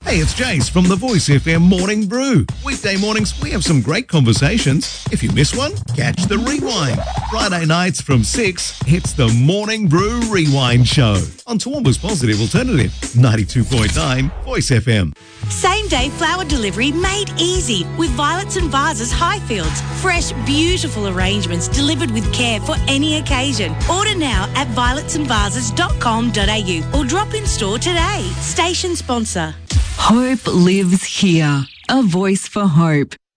Hey, it's Jace from the Voice FM Morning Brew. Weekday mornings, we have some great conversations. If you miss one, catch the rewind. Friday nights from 6, it's the Morning Brew Rewind Show on Toowoomba's Positive Alternative, 92.9 Voice FM. Same-day flower delivery made easy with Violets and Vases Highfields. Fresh, beautiful arrangements delivered with care for any occasion. Order now at violetsandvases.com.au or drop in store today. Station sponsor. Hope lives here. A voice for hope.